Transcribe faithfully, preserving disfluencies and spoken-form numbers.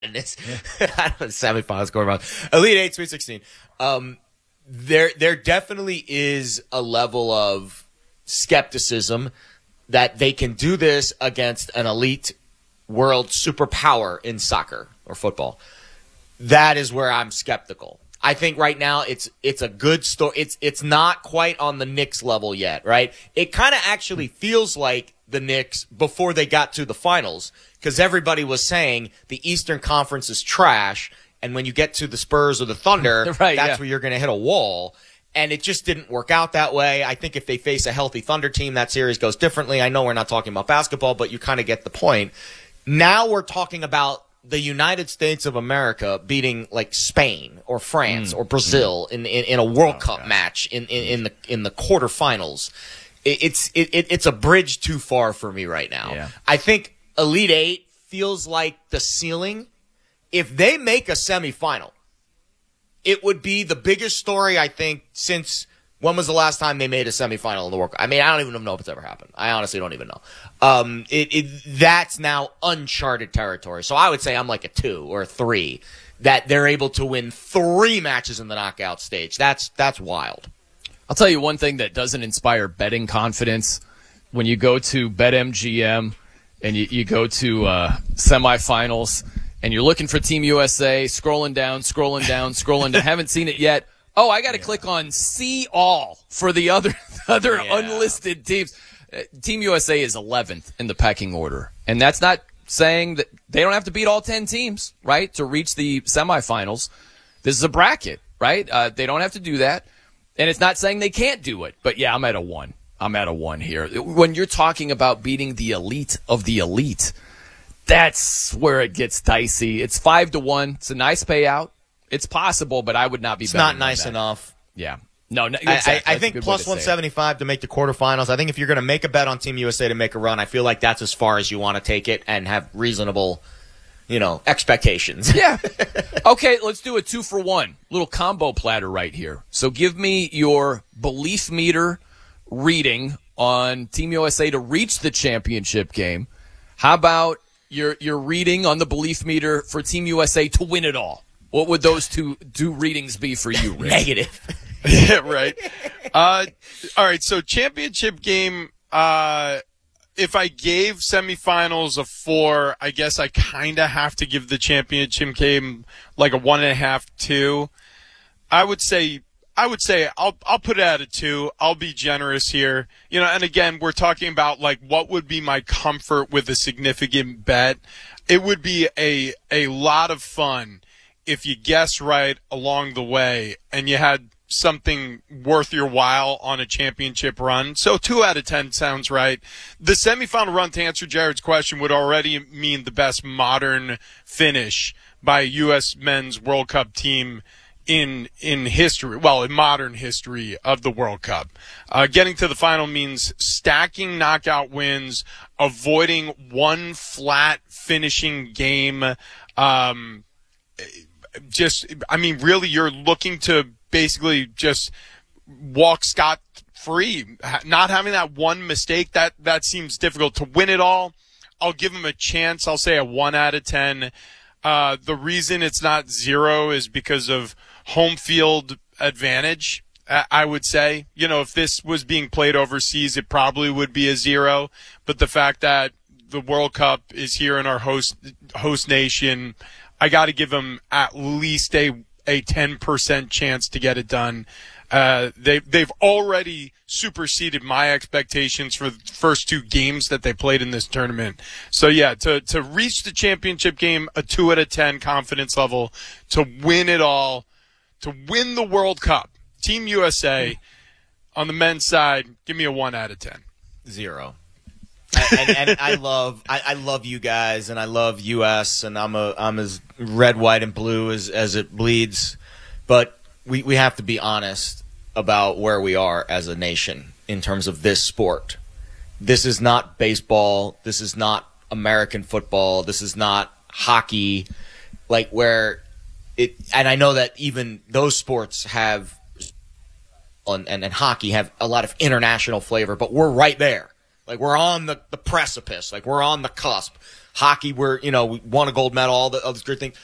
And it's semifinals, quarterfinals, Elite Eight, Sweet Sixteen. Um, there, there definitely is a level of skepticism that they can do this against an elite world superpower in soccer or football. That is where I'm skeptical. I think right now it's it's a good story. It's it's not quite on the Knicks level yet, right? It kind of actually feels like the Knicks before they got to the finals, because everybody was saying the Eastern Conference is trash, and when you get to the Spurs or the Thunder, right, that's yeah. where you're going to hit a wall. And it just didn't work out that way. I think if they face a healthy Thunder team, that series goes differently. I know we're not talking about basketball, but you kind of get the point. Now we're talking about the United States of America beating like Spain or France mm. or Brazil mm. in, in in a World oh, Cup gosh. match in, in, in the in the quarterfinals. It, it's it, it's a bridge too far for me right now. Yeah. I think Elite Eight feels like the ceiling. If they make a semifinal, it would be the biggest story, I think, since when was the last time they made a semifinal in the World Cup? I mean, I don't even know if it's ever happened. I honestly don't even know. Um, it, it that's now uncharted territory. So I would say I'm like a two or a three, that they're able to win three matches in the knockout stage. That's that's wild. I'll tell you one thing that doesn't inspire betting confidence. When you go to BetMGM and you, you go to uh, semifinals and you're looking for Team U S A, scrolling down, scrolling down, scrolling down, haven't seen it yet. Oh, I got to yeah. click on see all for the other other yeah. unlisted teams. Uh, Team U S A is eleventh in the pecking order. And that's not saying that they don't have to beat all ten teams, right, to reach the semifinals. This is a bracket, right? Uh, they don't have to do that. And it's not saying they can't do it. But, yeah, I'm at a one. I'm at a one here. When you're talking about beating the elite of the elite, that's where it gets dicey. It's five to one. It's a nice payout. It's possible, but I would not be. It's not nice enough. Yeah, no. no exactly. I, I, I think plus one seventy five to make the quarterfinals. I think if you're going to make a bet on Team U S A to make a run, I feel like that's as far as you want to take it and have reasonable, you know, expectations. Yeah. Okay, let's do a two for one little combo platter right here. So give me your belief meter reading on Team U S A to reach the championship game. How about your your reading on the belief meter for Team U S A to win it all? What would those two, two readings be for you, Rick? Negative. Yeah, right. Uh, all right, so championship game, uh, if I gave semifinals a four, I guess I kind of have to give the championship game like a one and a half, two. I would say, I would say I'll, I'll put it at a two. I'll be generous here. You know, and again, we're talking about like what would be my comfort with a significant bet. It would be a, a lot of fun if you guess right along the way and you had something worth your while on a championship run. So two out of ten sounds right. The semifinal run, to answer Jared's question, would already mean the best modern finish by a U S men's World Cup team in in history, well, in modern history of the World Cup. Uh, getting to the final means stacking knockout wins, avoiding one flat finishing game. Um, just, I mean, really, you're looking to basically just walk scot-free. Not having that one mistake, that, that seems difficult. To win it all, I'll give them a chance. I'll say a one out of ten. Uh, the reason it's not zero is because of home field advantage, I would say. You know, if this was being played overseas, it probably would be a zero. But the fact that the World Cup is here in our host host nation, I got to give them at least a a ten percent chance to get it done. Uh, they they've already superseded my expectations for the first two games that they played in this tournament. So yeah, to to reach the championship game, a two out of ten confidence level. To win it all, to win the World Cup, Team U S A on the men's side, give me a one out of ten. Zero. and, and, and I love I, I love you guys, and I love U S, and I'm a I'm as red, white, and blue as as it bleeds. But we we have to be honest about where we are as a nation in terms of this sport. This is not baseball. This is not American football. This is not hockey. Like where it, and I know that even those sports have, and, and, and hockey have a lot of international flavor, but we're right there. Like we're on the, the precipice. Like we're on the cusp. Hockey, we're, you know, we won a gold medal, all the other good things.